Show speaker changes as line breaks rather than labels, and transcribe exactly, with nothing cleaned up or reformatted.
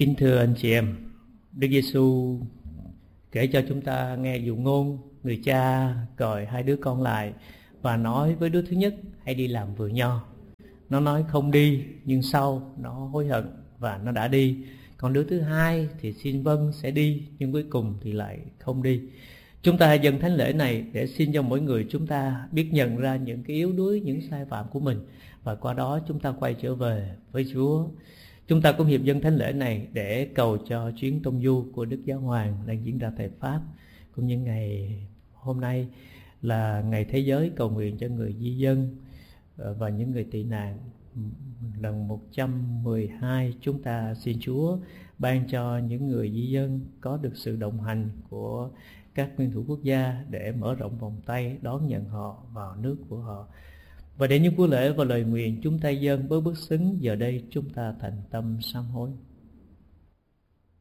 Kính thưa anh chị em, Đức Giêsu kể cho chúng ta nghe dụ ngôn người cha gọi hai đứa con lại và nói với đứa thứ nhất hãy đi làm vườn nho. Nó nói không đi, nhưng sau nó hối hận và nó đã đi. Còn đứa thứ hai thì xin vâng sẽ đi, nhưng cuối cùng thì lại không đi. Chúng ta dâng thánh lễ này để xin cho mỗi người chúng ta biết nhận ra những cái yếu đuối, những sai phạm của mình, và qua đó chúng ta quay trở về với Chúa. Chúng ta cũng hiệp dâng thánh lễ này để cầu cho chuyến tông du của Đức Giáo Hoàng đang diễn ra tại Pháp, cũng như ngày hôm nay là ngày thế giới cầu nguyện cho người di dân và những người tị nạn. Lần một trăm mười hai, chúng ta xin Chúa ban cho những người di dân có được sự đồng hành của các nguyên thủ quốc gia để mở rộng vòng tay đón nhận họ vào nước của họ. Và để những của lễ và lời nguyện chúng ta dâng với bước xứng, giờ đây chúng ta thành tâm sám hối.